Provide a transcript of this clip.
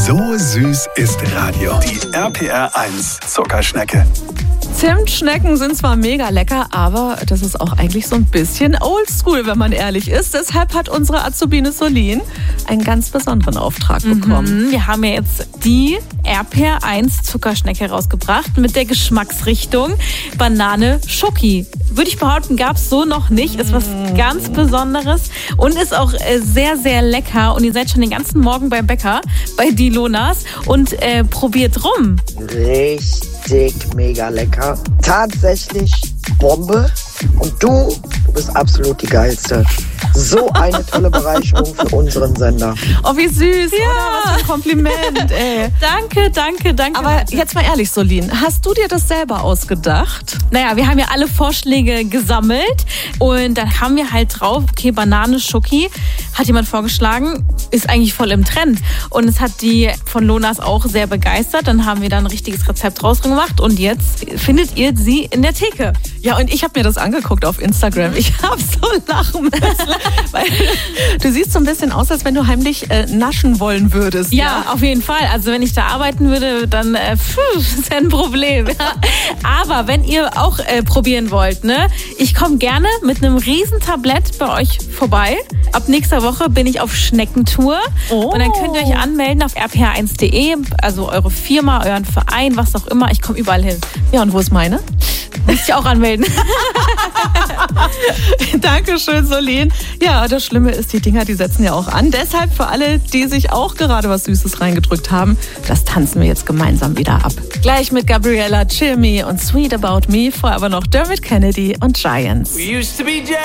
So süß ist Radio. Die RPR 1 Zuckerschnecke. Zimtschnecken sind zwar mega lecker, aber das ist auch eigentlich so ein bisschen oldschool, wenn man ehrlich ist. Deshalb hat unsere Azubine Solin einen ganz besonderen Auftrag bekommen. Wir haben ja jetzt die RPR 1 Zuckerschnecke rausgebracht mit der Geschmacksrichtung Banane Schoki. Würde ich behaupten, gab es so noch nicht. Ist was ganz Besonderes und ist auch sehr, sehr lecker. Und ihr seid schon den ganzen Morgen beim Bäcker, bei die Lonas und probiert rum. Richtig mega lecker. Tatsächlich Bombe. Und du bist absolut die Geilste. So eine tolle Bereicherung für unseren Sender. Oh, wie süß. Ja. Oder? Was für ein Kompliment, ey. Danke. Aber jetzt mal ehrlich, Solin, hast du dir das selber ausgedacht? Naja, wir haben ja alle Vorschläge gesammelt und dann kamen wir halt drauf, okay, Banane Schoki, hat jemand vorgeschlagen, ist eigentlich voll im Trend. Und es hat die von Lonas auch sehr begeistert. Dann haben wir da ein richtiges Rezept draus gemacht und jetzt findet ihr sie in der Theke. Ja, und ich habe mir das angeguckt auf Instagram. Ich habe so lachen müssen, weil du siehst so ein bisschen aus, als wenn du heimlich naschen wollen würdest. Ja, auf jeden Fall. Also wenn ich da arbeiten würde, dann ist ja ein Problem. Ja. Aber wenn ihr auch probieren wollt, ne, ich komme gerne mit einem riesen Tablett bei euch vorbei. Ab nächster Woche bin ich auf Schneckentour. Und dann könnt ihr euch anmelden auf rpr1.de, also eure Firma, euren Verein, was auch immer. Ich komme überall hin. Ja, und wo ist meine? Muss ich auch anmelden. Dankeschön, Solin. Ja, das Schlimme ist, die Dinger, die setzen ja auch an. Deshalb für alle, die sich auch gerade was Süßes reingedrückt haben, das tanzen wir jetzt gemeinsam wieder ab. Gleich mit Gabriella, Chill Me und Sweet About Me, vorher aber noch Dermot Kennedy und Giants. We used to be